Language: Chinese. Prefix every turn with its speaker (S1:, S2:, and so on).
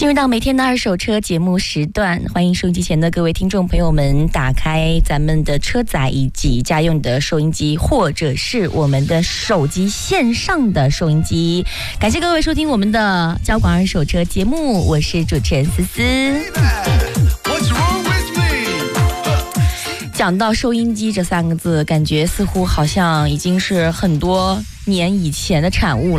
S1: 进入到每天的二手车节目时段，欢迎收音机前的各位听众朋友们打开咱们的车载以及家用的收音机，或者是我们的手机线上的收音机。感谢各位收听我们的交广二手车节目，我是主持人思思。讲到收音机这三个字，感觉似乎好像已经是很多年以前的产物了。